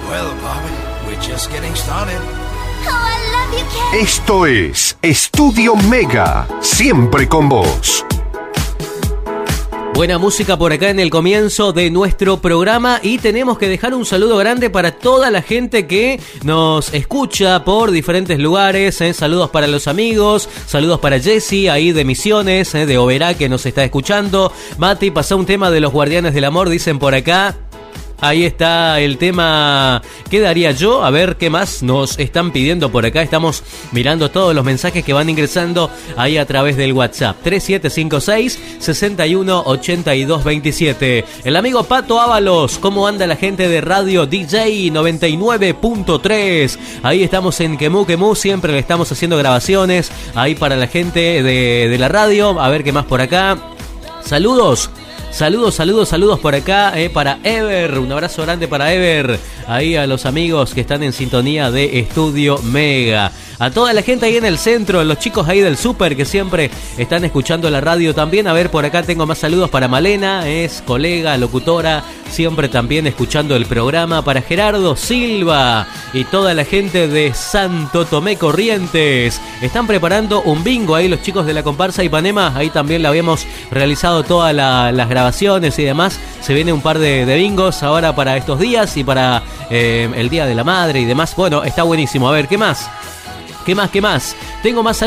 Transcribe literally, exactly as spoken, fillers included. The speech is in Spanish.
Well, Bobby, we're just getting started. Oh, I love you, Ken. Esto es Estudio Mega, siempre con vos. Buena música por acá en el comienzo de nuestro programa y tenemos que dejar un saludo grande para toda la gente que nos escucha por diferentes lugares. ¿eh? Saludos para los amigos, saludos para Jessy ahí de Misiones, ¿eh? de Oberá que nos está escuchando. Mati, pasó un tema de los Guardianes del Amor, dicen por acá. Ahí está el tema. ¿Qué daría yo? A ver qué más nos están pidiendo por acá. Estamos mirando todos los mensajes que van ingresando ahí a través del WhatsApp. tres siete cinco seis, seis uno ocho dos dos siete. El amigo Pato Ábalos. ¿Cómo anda la gente de Radio D J noventa y nueve punto tres? Ahí estamos en Quemú Quemú. Siempre le estamos haciendo grabaciones ahí para la gente de, de la radio. A ver qué más por acá. Saludos. Saludos, saludos, saludos por acá eh, para Ever, un abrazo grande para Ever, ahí a los amigos que están en sintonía de Estudio Mega. A toda la gente ahí en el centro, los chicos ahí del súper que siempre están escuchando la radio también. A ver, por acá tengo más saludos para Malena, es colega, locutora, siempre también escuchando el programa. Para Gerardo Silva y toda la gente de Santo Tomé Corrientes. Están preparando un bingo ahí los chicos de la comparsa Ipanema. Ahí también le habíamos realizado todas la, las grabaciones y demás. Se viene un par de, de bingos ahora para estos días y para eh, el Día de la Madre y demás. Bueno, está buenísimo. A ver, ¿qué más? ¿Qué más? ¿Qué más? Tengo más